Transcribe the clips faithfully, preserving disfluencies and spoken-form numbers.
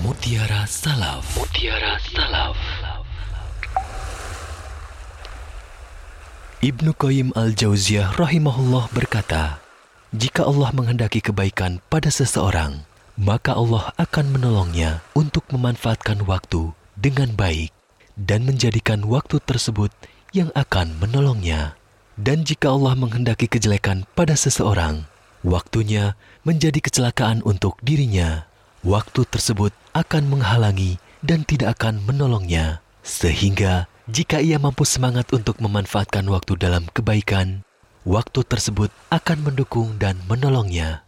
Mutiara Salaf. Mutiara Salaf. Ibnu Qayyim al-Jauziyah rahimahullah berkata, jika Allah menghendaki kebaikan pada seseorang, maka Allah akan menolongnya untuk memanfaatkan waktu dengan baik dan menjadikan waktu tersebut yang akan menolongnya. Dan jika Allah menghendaki kejelekan pada seseorang, waktunya menjadi kecelakaan untuk dirinya. Waktu tersebut akan menghalangi dan tidak akan menolongnya. Sehingga jika ia mampu semangat untuk memanfaatkan waktu dalam kebaikan, waktu tersebut akan mendukung dan menolongnya.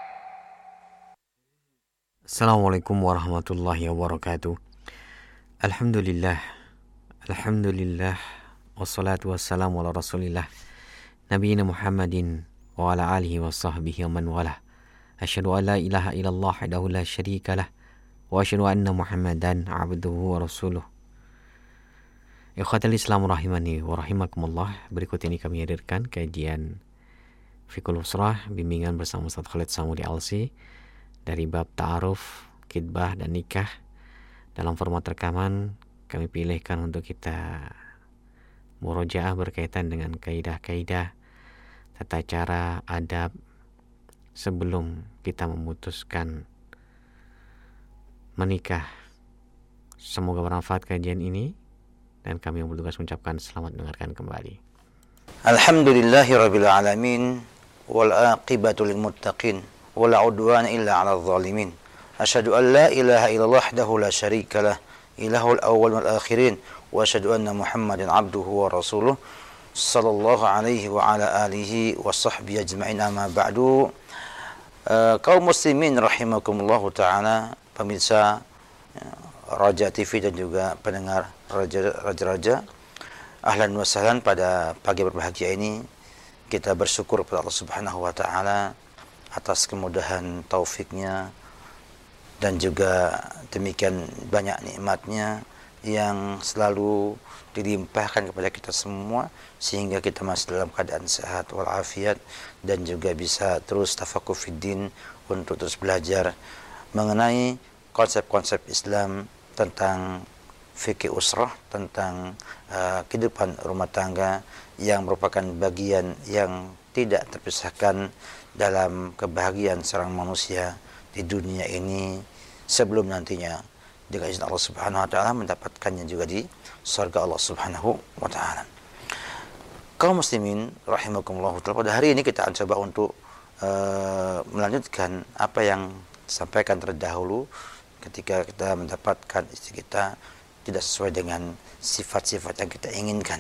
Assalamualaikum warahmatullahi wabarakatuh. Alhamdulillah, Alhamdulillah, wassalatu wassalamu ala rasulillah, Nabiina Muhammadin wa ala alihi wa sahbihi wa man walah. Asyhadu an la ilaha illallah wahdahu la syarika lah, wa asyhadu anna Muhammadan abduhu wa rasuluh. Ikhwatal Islam rahimani wa rahimakumullah. Berikut ini kami hadirkan kajian Fiqhul Usrah bimbingan bersama Ustaz Khalid Samudi Alsi dari bab ta'aruf, khitbah dan nikah. Dalam format rekaman kami pilihkan untuk kita murojaah berkaitan dengan kaidah-kaidah tata cara adab sebelum kita memutuskan menikah. Semoga bermanfaat kajian ini dan kami yang bertugas mengucapkan selamat mendengarkan kembali. Alhamdulillahirabbil alamin wal aqibatu lil muttaqin wala udwana illa 'alal zalimin. Asyhadu an la ilaha illallah wahdahu la syarikalah ilahul awwal wal akhirin wa asyhadu anna Muhammadan 'abduhu wa rasuluh sallallahu alaihi wa ala alihi wa sahbihi ajma'in. Amma ba'du. Uh, kaum muslimin rahimakumullah ta'ala, pemirsa Raja T V dan juga pendengar Raja-Raja, ahlan wa sahlan pada pagi berbahagia ini. Kita bersyukur kepada Allah Subhanahu wa ta'ala atas kemudahan taufiknya dan juga demikian banyak nikmatnya yang selalu dilimpahkan kepada kita semua sehingga kita masih dalam keadaan sehat walafiat dan juga bisa terus tafakuh fiddin untuk terus belajar mengenai konsep-konsep Islam tentang fikih usrah, tentang uh, kehidupan rumah tangga yang merupakan bagian yang tidak terpisahkan dalam kebahagiaan seorang manusia di dunia ini sebelum nantinya dengan izin Allah Subhanahu wa ta'ala mendapatkannya juga di surga Allah Subhanahu wa ta'ala. Kaum muslimin rahimakumullah ta'ala, pada hari ini kita akan coba untuk uh, melanjutkan apa yang disampaikan terdahulu ketika kita mendapatkan istri kita tidak sesuai dengan sifat-sifat yang kita inginkan.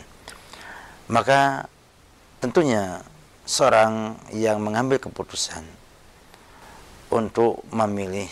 Maka tentunya seorang yang mengambil keputusan untuk memilih,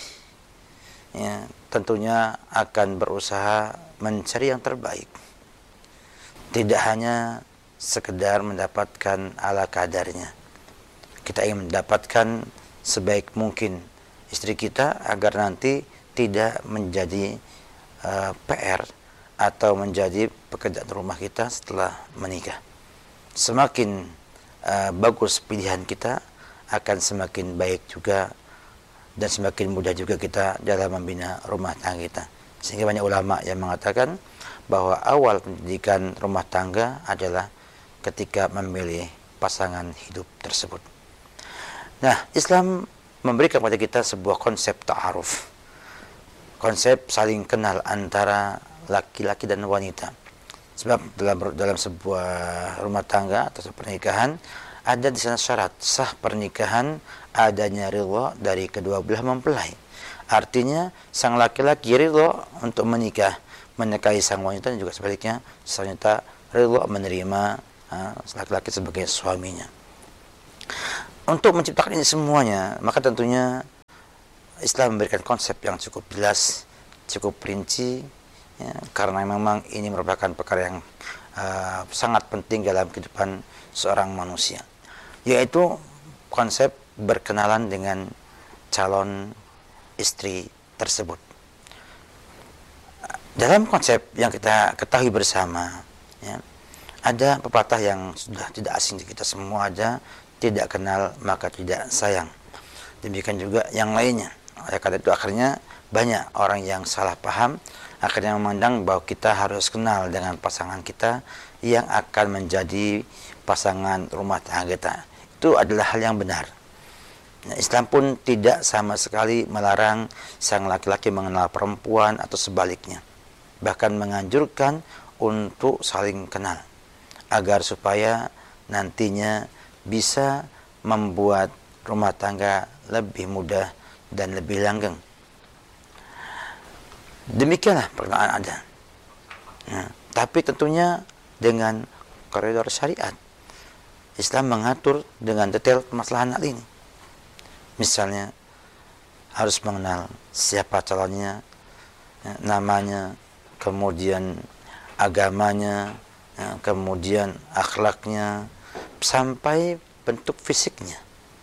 ya, tentunya akan berusaha mencari yang terbaik. Tidak hanya sekedar mendapatkan ala kadarnya. Kita ingin mendapatkan sebaik mungkin istri kita agar nanti tidak menjadi uh, P R atau menjadi pekerjaan rumah kita setelah menikah. Semakin uh, bagus pilihan kita, akan semakin baik juga dan semakin mudah juga kita dalam membina rumah tangga kita. Sehingga banyak ulama yang mengatakan bahwa awal pendidikan rumah tangga adalah ketika memilih pasangan hidup tersebut. Nah, Islam memberikan kepada kita sebuah konsep ta'aruf, konsep saling kenal antara laki-laki dan wanita. Sebab dalam dalam sebuah rumah tangga atau pernikahan ada di sana syarat sah pernikahan adanya ridha dari kedua belah mempelai. Artinya sang laki-laki ridha untuk menikah, menikahi sang wanita, dan juga sebaliknya sang wanita ridha menerima ha, laki-laki sebagai suaminya. Untuk menciptakan ini semuanya, maka tentunya Islam memberikan konsep yang cukup jelas, cukup rinci, ya, karena memang ini merupakan perkara yang uh, sangat penting dalam kehidupan seorang manusia, yaitu konsep berkenalan dengan calon istri tersebut. Dalam konsep yang kita ketahui bersama, ya, ada pepatah yang sudah tidak asing di kita semua, ada tidak kenal maka tidak sayang. Demikian juga yang lainnya. Oleh karena itu akhirnya banyak orang yang salah paham, akhirnya memandang bahwa kita harus kenal dengan pasangan kita yang akan menjadi pasangan rumah tangga kita. Itu adalah hal yang benar. Islam pun tidak sama sekali melarang sang laki-laki mengenal perempuan atau sebaliknya. Bahkan menganjurkan untuk saling kenal, agar supaya nantinya bisa membuat rumah tangga lebih mudah dan lebih langgeng. Demikianlah perkenaan ada. Nah, tapi tentunya dengan koridor syariat. Islam mengatur dengan detail permasalahan hal ini. Misalnya harus mengenal siapa calonnya, ya, namanya, kemudian agamanya, ya, kemudian akhlaknya, sampai bentuk fisiknya.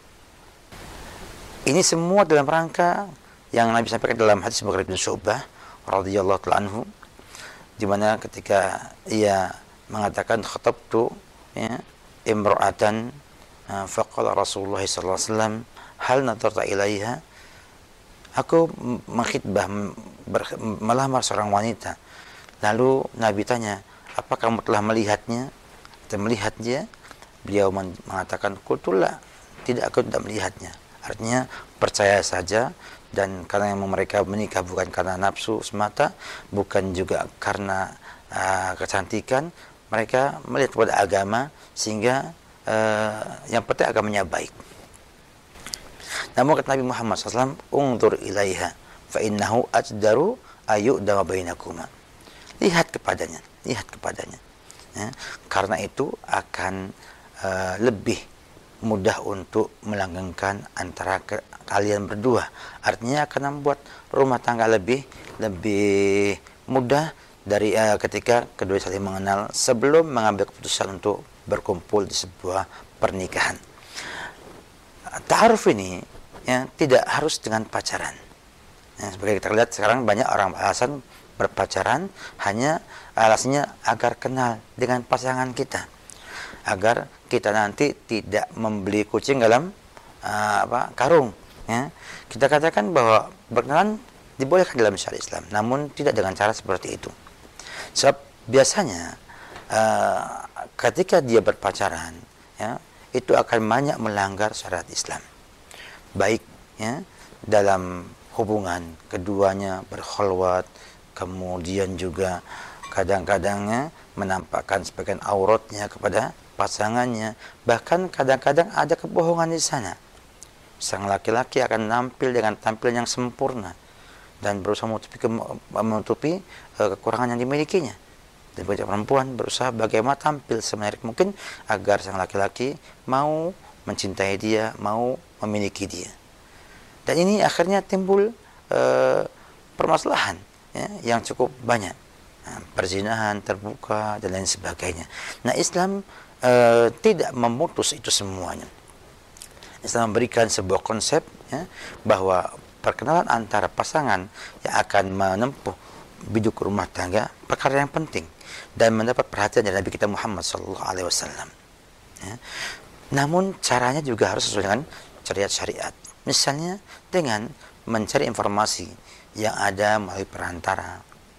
Ini semua dalam rangka yang Nabi sampaikan dalam hadis Mughirah bin Syu'bah radhiyallahu ta'ala anhu, di mana ketika ia mengatakan khatabtu ya imra'atan faqala Rasulullah sallallahu alaihi wasallam hal nadarta ilaiha, aku mengkhitbah melamar seorang wanita, lalu Nabi tanya, apa kamu telah melihatnya atau melihat dia? Beliau mengatakan qultulla, tidak, aku tidak melihatnya. Artinya percaya saja, dan karena yang mereka menikah bukan karena nafsu semata, bukan juga karena uh, kecantikan, mereka melihat kepada agama, sehingga uh, yang penting agamanya baik. Namun kata Nabi Muhammad shallallahu alaihi wasallam, ungdur ilaiha fa innahu ajdaru ayyudama bainakuma. Lihat kepadanya, lihat kepadanya. Ya, karena itu akan uh, lebih mudah untuk melanggengkan antara ke, kalian berdua. Artinya akan membuat rumah tangga lebih lebih mudah dari uh, ketika kedua saling mengenal sebelum mengambil keputusan untuk berkumpul di sebuah pernikahan. Ta'aruf ini ya tidak harus dengan pacaran. Ya, sebagai kita lihat sekarang banyak orang alasan berpacaran hanya alasannya agar kenal dengan pasangan kita, agar kita nanti tidak membeli kucing dalam uh, apa karung. Ya. Kita katakan bahwa berkenalan dibolehkan dalam syariat Islam, namun tidak dengan cara seperti itu. Sebab biasanya uh, ketika dia berpacaran, ya, itu akan banyak melanggar syariat Islam. Baik ya dalam hubungan keduanya berkhalwat, kemudian juga kadang-kadangnya menampakkan sebagian auratnya kepada pasangannya, bahkan kadang-kadang ada kebohongan di sana. Sang laki-laki akan nampil dengan tampilan yang sempurna dan berusaha menutupi, menutupi uh, kekurangan yang dimilikinya. Dan banyak perempuan berusaha bagaimana tampil semenarik mungkin agar sang laki-laki mau mencintai dia, mau memiliki dia. Dan ini akhirnya timbul uh, permasalahan ya, yang cukup banyak. Nah, perzinahan terbuka dan lain sebagainya. Nah, Islam uh, tidak memutus itu semuanya. Islam memberikan sebuah konsep ya, bahwa perkenalan antara pasangan yang akan menempuh biduk rumah tangga perkara yang penting dan mendapat perhatian dari Nabi kita Muhammad sallallahu alaihi wasallam. Ya. Namun caranya juga harus sesuai dengan syariat syariat. Misalnya dengan mencari informasi yang ada melalui perantara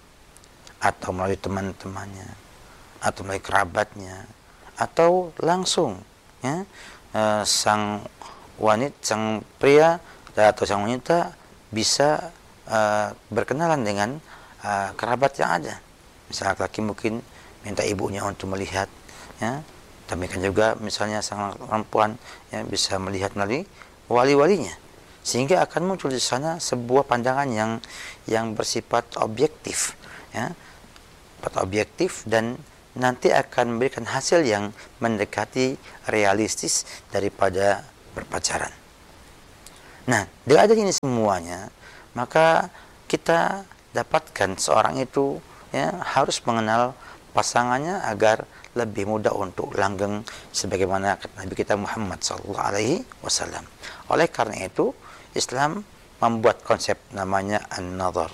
atau melalui teman-temannya atau melalui kerabatnya atau langsung ya, eh, sang wanita, sang pria atau sang wanita bisa uh, berkenalan dengan uh, kerabat yang ada. Misalnya laki mungkin minta ibunya untuk melihat, ya. Demikian juga misalnya sang perempuan ya, bisa melihat melalui wali-walinya, sehingga akan muncul di sana sebuah pandangan yang yang bersifat objektif, ya, objektif dan nanti akan memberikan hasil yang mendekati realistis daripada berpacaran. Nah, dengan adanya ini semuanya, maka kita dapatkan seorang itu ya harus mengenal pasangannya agar lebih mudah untuk langgeng sebagaimana kata Nabi kita Muhammad sallallahu alaihi wasallam. Oleh karena itu, Islam membuat konsep namanya an-nazar.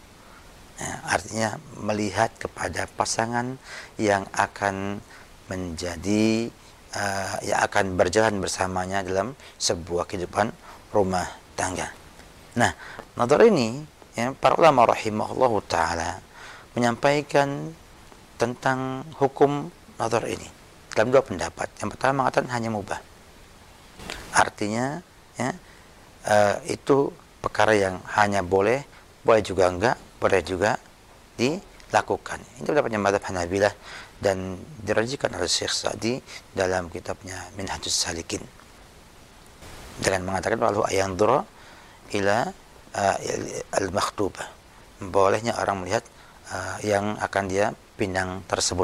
Ya, artinya melihat kepada pasangan yang akan menjadi Uh, yang akan berjalan bersamanya dalam sebuah kehidupan rumah tangga. Nah, nazar ini ya, para ulama rahimahullahu taala menyampaikan tentang hukum nazar ini dalam dua pendapat. Yang pertama mengatakan hanya mubah. Artinya ya, uh, itu perkara yang hanya boleh, boleh juga enggak, boleh juga dilakukan. Ini pendapatnya mazhab Hanabilah dan dirajikan oleh Syekh Sa'di dalam kitabnya Minhajus Salikin dengan mengatakan walau ayanzura ila uh, al-makhtubah, bolehnya orang melihat uh, yang akan dia pindang tersebut.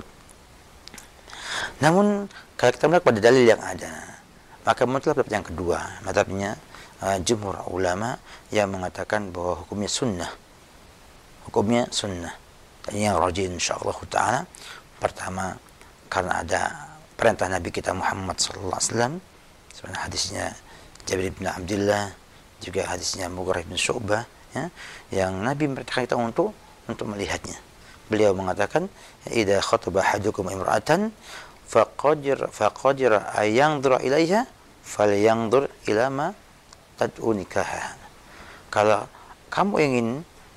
Namun kalau kita melihat pada dalil yang ada, maka muncullah pendapat yang kedua, mazhabnya uh, jumhur ulama yang mengatakan bahwa hukumnya sunnah. Hukumnya sunnah. Dan yang rajih insyaallah taala, pertama karena ada perintah Nabi kita Muhammad sallallahu alaihi wasallam, sebenarnya hadisnya Jabir bin Abdullah, juga hadisnya Mughirah bin Syu'bah, ya, yang Nabi memerintahkan kita untuk untuk melihatnya. Beliau mengatakan, "Idza khataba ahadukum imra'atan faqadir faqadir ayanzura ilaiha falyanzur ila ma tad'u nikaha." Kalau kamu ingin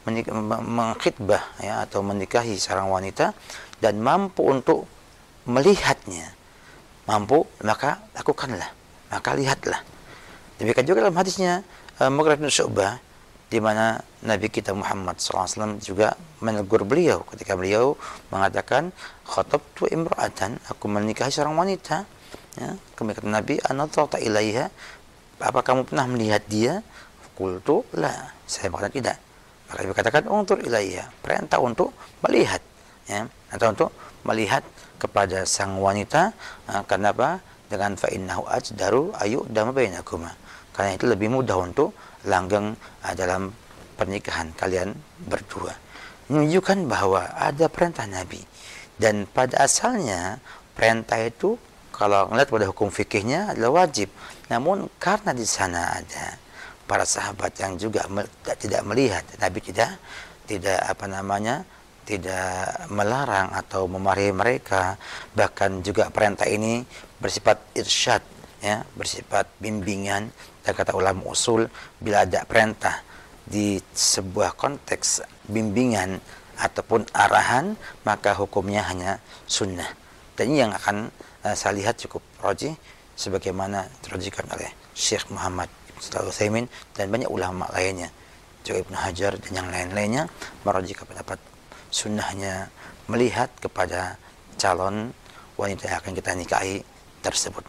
mengkhitbah ya atau menikahi seorang wanita dan mampu untuk melihatnya, mampu, maka lakukanlah, maka lihatlah. Demikian juga dalam hadisnya uh, Mughirah bin Syu'bah, di mana Nabi kita Muhammad sallallahu alaihi wasallam juga menegur beliau ketika beliau mengatakan, khatabtu imra'atan, aku menikahi seorang wanita, ya, kemudian Nabi, anadhata ilaiha, apa kamu pernah melihat dia? Qultu la, saya mengatakan tidak. Maka Nabi katakan untur ilaiha, perintah untuk melihat, ya, atau untuk melihat kepada sang wanita. Uh, kenapa? Dengan fa innahu ajdaru ayu dama bainakuma, karena itu lebih mudah untuk langgeng uh, dalam pernikahan kalian berdua. Menunjukkan bahwa ada perintah Nabi, dan pada asalnya perintah itu kalau melihat pada hukum fikihnya adalah wajib. Namun karena di sana ada para sahabat yang juga tidak melihat, Nabi tidak tidak apa namanya tidak melarang atau memarahi mereka. Bahkan juga perintah ini bersifat irsyad, ya, bersifat bimbingan. Dan kata ulama usul, bila ada perintah di sebuah konteks bimbingan ataupun arahan, maka hukumnya hanya sunnah. Dan ini yang akan uh, saya lihat cukup rajih, sebagaimana dirajikan oleh Syekh Muhammad Shalih Utsaimin dan banyak ulama lainnya, juga Ibnu Hajar dan yang lain-lainnya, merajihkan pendapat sunnahnya melihat kepada calon wanita yang akan kita nikahi tersebut.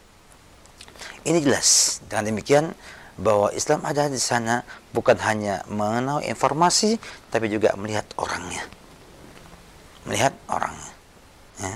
Ini jelas. Dengan demikian bahwa Islam ada di sana bukan hanya mengenal informasi, tapi juga melihat orangnya, melihat orangnya. Ya.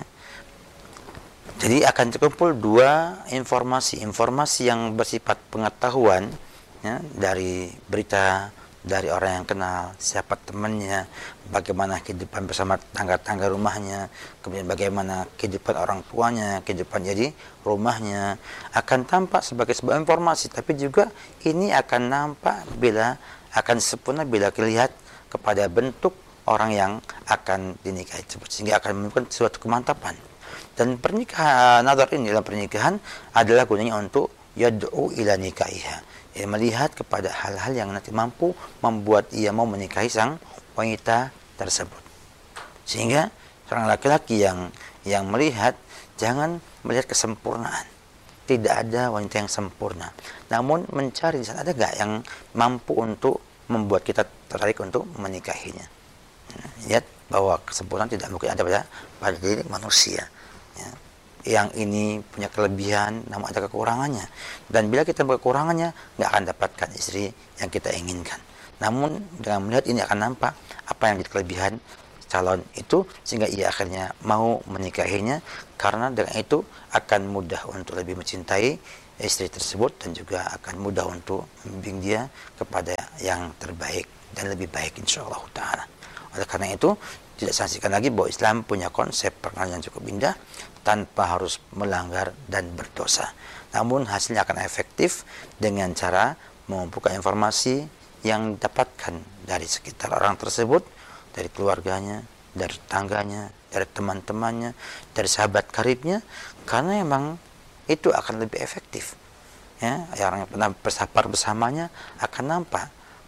Jadi akan terkumpul dua informasi, informasi yang bersifat pengetahuan, ya, dari berita, dari orang yang kenal, siapa temannya, bagaimana kehidupan bersama tangga-tangga rumahnya, kemudian bagaimana kehidupan orang tuanya, kehidupan jadi rumahnya, akan tampak sebagai sebuah informasi. Tapi juga ini akan nampak bila akan sempurna bila dilihat kepada bentuk orang yang akan dinikahi, sehingga akan menemukan suatu kemantapan. Dan pernikahan nazar ini dalam pernikahan adalah gunanya untuk yad'u ila nikahiha, ya, melihat kepada hal-hal yang nanti mampu membuat ia mau menikahi sang wanita tersebut. Sehingga seorang laki-laki yang yang melihat jangan melihat kesempurnaan. Tidak ada wanita yang sempurna. Namun mencari di sana ada enggak yang mampu untuk membuat kita tertarik untuk menikahinya. Lihat bahwa kesempurnaan tidak mungkin ada pada pada diri manusia. Ya. Yang ini punya kelebihan, namun ada kekurangannya. Dan bila kita berkekurangannya, nggak akan dapatkan istri yang kita inginkan. Namun dengan melihat ini akan nampak apa yang jadi kelebihan calon itu, sehingga ia akhirnya mau menikahinya. Karena dengan itu akan mudah untuk lebih mencintai istri tersebut, dan juga akan mudah untuk membimbing dia kepada yang terbaik dan lebih baik insyaallah ta'ala. Oleh karena itu, tidak saksikan lagi bahwa Islam punya konsep pernikahan yang cukup indah tanpa harus melanggar dan berdosa. Namun hasilnya akan efektif dengan cara mengumpulkan informasi yang didapatkan dari sekitar orang tersebut, dari keluarganya, dari tetangganya, dari teman-temannya, dari sahabat karibnya, karena memang itu akan lebih efektif. Ya, orang yang pernah bersafar bersamanya akan nampak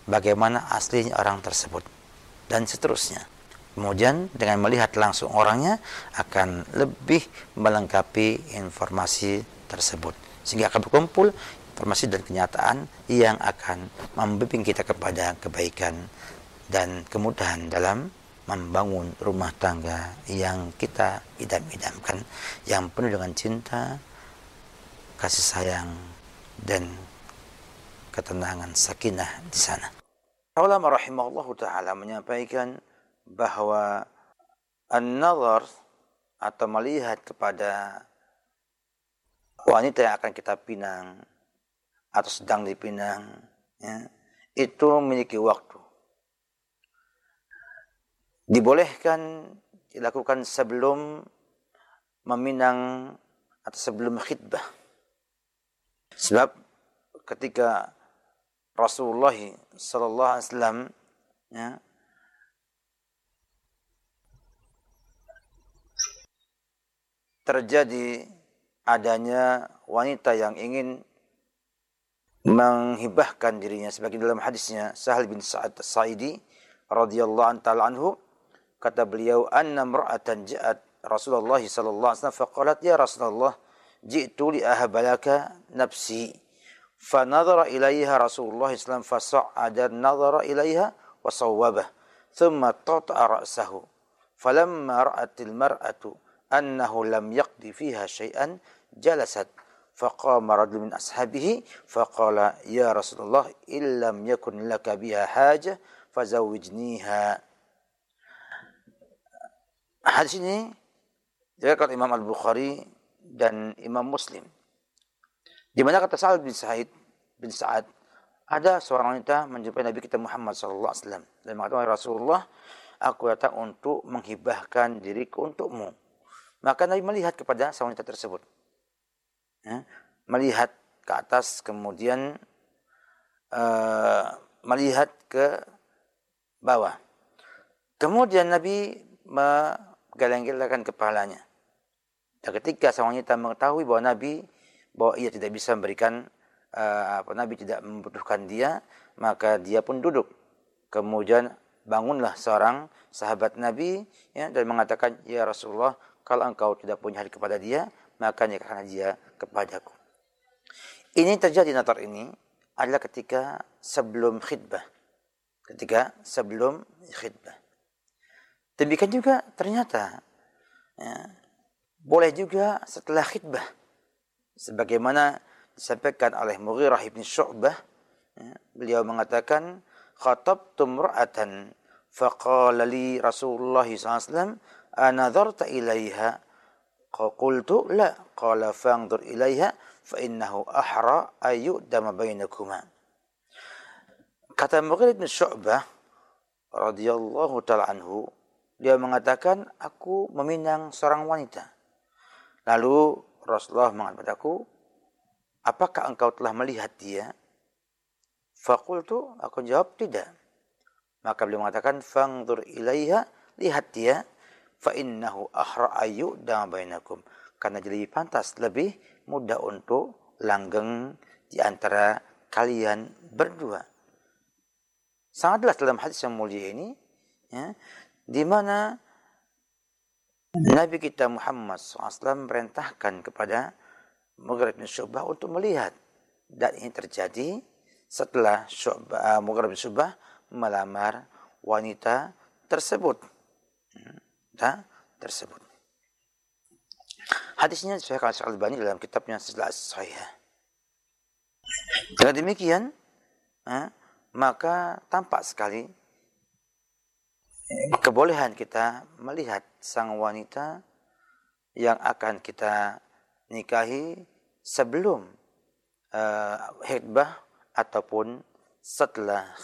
bagaimana aslinya orang tersebut, dan seterusnya. Kemudian dengan melihat langsung orangnya akan lebih melengkapi informasi tersebut, sehingga akan berkumpul informasi dan kenyataan yang akan membimbing kita kepada kebaikan dan kemudahan dalam membangun rumah tangga yang kita idam-idamkan, yang penuh dengan cinta, kasih sayang, dan ketenangan, sakinah di sana. Ulama rahimahullah ta'ala menyampaikan bahwa an-nazar atau melihat kepada wanita yang akan kita pinang atau sedang dipinang, ya, itu memiliki waktu. Dibolehkan dilakukan sebelum meminang atau sebelum khitbah. Sebab ketika Rasulullah sallallahu alaihi wasallam, ya, terjadi adanya wanita yang ingin menghibahkan dirinya, sebagai dalam hadisnya Sahal bin Sa'ad As-Sa'idi radhiyallahu ta'ala anhu, kata beliau, anna mar'atan ja'at Rasulullah sallallahu alaihi wasallam faqalat ya Rasulullah ji'tu li ahabalaka nafsi, fanadhara ilaiha Rasulullah sallallahu alaihi wasallam fasa'ada nadhara ilaiha wa sawwabah thumma tata'a ra'sahu falamma ra'atil mar'atu annahu lam yaqdi fiha syai'an jalasat faqama rajulun min ashabihi faqala ya Rasulullah illam yakun laka biha haja fazawwijniha. Hadis ini diriwayatkan Imam Al-Bukhari dan Imam Muslim, di mana kata Sa'ad bin Sa'id bin Sa'ad, ada seorang wanita menjumpai Nabi kita Muhammad sallallahu alaihi wasallam dan mengatakan, Rasulullah, aku datang untuk menghibahkan diriku untukmu. Maka Nabi melihat kepada wanita tersebut, ya, melihat ke atas, kemudian uh, melihat ke bawah. Kemudian Nabi menggeleng-gelengkan kepalanya. Dan ketika sang wanita mengetahui bahwa Nabi bahwa ia tidak bisa memberikan uh, apa Nabi tidak membutuhkan dia, maka dia pun duduk. Kemudian bangunlah seorang sahabat Nabi, ya, dan mengatakan, ya Rasulullah, kalau engkau tidak punya hati kepada dia, maka nikahkanlah dia kepadaku. Ini terjadi, nazar ini adalah ketika sebelum khitbah. Ketika sebelum khitbah. Demikian juga ternyata, ya, boleh juga setelah khitbah. Sebagaimana disampaikan oleh Mughirah bin Syu'bah, ya, beliau mengatakan, khatabtu imra'atan faqala li Rasulullah sallallahu alaihi wasallam anadharta ilaiha qultu la qala fanzur ilaiha fa innahu ahra ayyudama bainakuma. Kata Mughirah bin Syu'bah radhiyallahu ta'ala anhu, dia mengatakan, aku meminang seorang wanita. Lalu Rasulullah mengatakan padaku, apakah engkau telah melihat dia? Faqultu, aku jawab tidak. Maka beliau mengatakan, fanzur ilaiha, lihat dia, fa innahu ahra ayyudama bainakum, karena jadi lebih pantas, lebih mudah untuk langgeng di antara kalian berdua. Sangatlah dalam hadis yang mulia ini, ya, di mana Nabi kita Muhammad shallallahu alaihi wasallam merintahkan kepada Mughirah bin Syu'bah untuk melihat, dan ini terjadi setelah Syu'bah, uh, Mughirah bin Syu'bah melamar wanita tersebut. Wanita tersebut. Hadisnya disahihkan oleh Syekh Al-Albani dalam kitabnya Silsilah As-Sahihah. Dengan demikian, uh, maka tampak sekali kebolehan kita melihat sang wanita yang akan kita nikahi sebelum uh, khitbah ataupun setelah